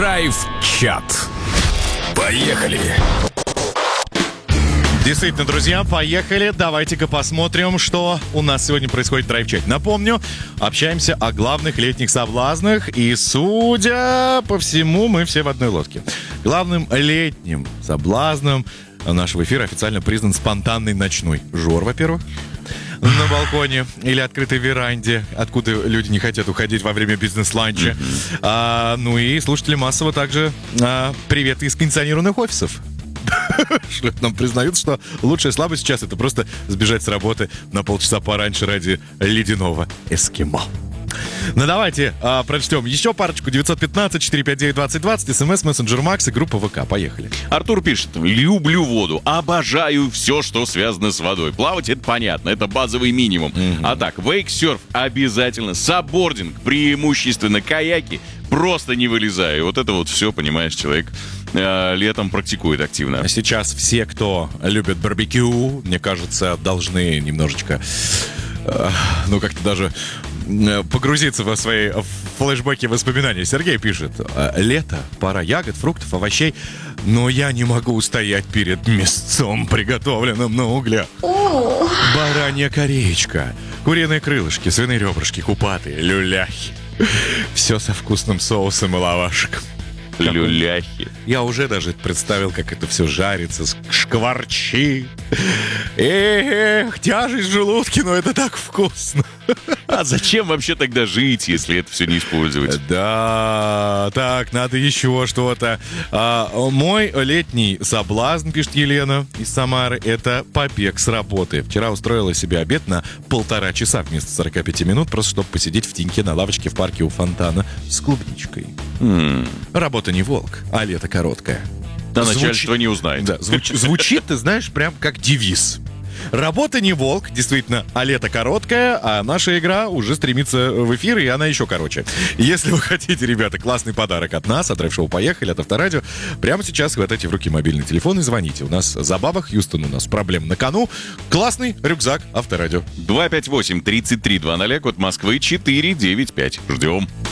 Драйв-чат. Поехали! Действительно, друзья, поехали. Давайте-ка посмотрим, что у нас сегодня происходит в драйв-чате. Напомню, общаемся о главных летних соблазнах. И, судя по всему, мы все в одной лодке. Главным летним соблазном нашего эфира официально признан спонтанный ночной жор, во-первых, на балконе или открытой веранде, откуда люди не хотят уходить во время бизнес-ланча. Ну и слушатели массово также привет из кондиционированных офисов. Нам признают, что лучшая слабость сейчас — это просто сбежать с работы на полчаса пораньше ради ледяного эскимо. Ну давайте прочтем еще парочку. 915-459-2020, смс, мессенджер Макс и группа ВК. Поехали. Артур пишет: люблю воду, обожаю все, что связано с водой. Плавать — это понятно, это базовый минимум. А так, вейксерф обязательно, саббординг преимущественно, каяки просто не вылезаю. И вот это вот все, понимаешь, человек летом практикует активно. Сейчас все, кто любит барбекю, мне кажется, должны немножечко, как-то даже погрузиться во свои флешбеки, воспоминания. Сергей пишет: лето, пора ягод, фруктов, овощей, но я не могу устоять перед мясцом, приготовленным на углях. Баранья кореечка, куриные крылышки, свиные ребрышки, купаты, люляхи. Все со вкусным соусом и лавашиком. Люляхи. Я уже даже представил, как это все жарится, шкварчи. Эх, тяжесть в желудке, но это так вкусно. А зачем вообще тогда жить, если это все не использовать? Да, так, надо еще что-то. Мой летний соблазн, пишет Елена из Самары, это побег с работы. Вчера устроила себе обед на 1,5 часа вместо 45 минут, просто чтобы посидеть в теньке на лавочке в парке у фонтана с клубничкой. Работа не волк, а лето короткое. Да, начальство не узнает. Да, звучит, ты знаешь, прям как девиз. Работа не волк, действительно, а лето короткое, а наша игра уже стремится в эфир, и она еще короче. Если вы хотите, ребята, классный подарок от нас, от драйв-шоу «Поехали», от Авторадио, прямо сейчас хватайте в руки мобильный телефон и звоните. У нас забава, Хьюстон, у нас проблем на кону. Классный рюкзак Авторадио. 258-3320, код Москвы 495. Ждем.